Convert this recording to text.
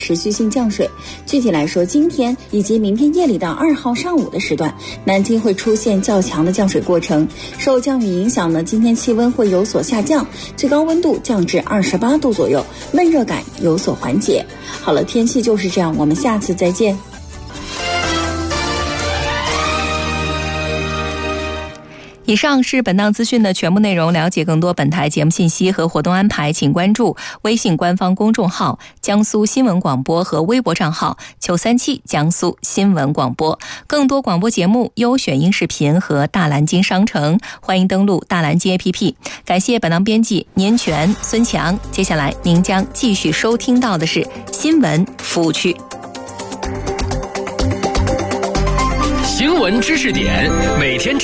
持续性降水。具体来说，今天以及明天夜里到2号上午的时段，南京会出现较强的降水过程。受降雨影响呢，今天气温会有所下降，最高温度降至28度左右，闷热感有所缓解。好了，天气就是这样，我们下次再见。 以上是本档资讯的全部内容。了解更多本台节目信息和活动安排，请关注微信官方公众号江苏新闻广播和微博账号937江苏新闻广播。更多广播节目、优选音视频和大蓝鲸商城，欢迎登录大蓝鲸 APP。感谢本档编辑年全、孙强。接下来您将继续收听到的是新闻服务区。 新闻知识点，每天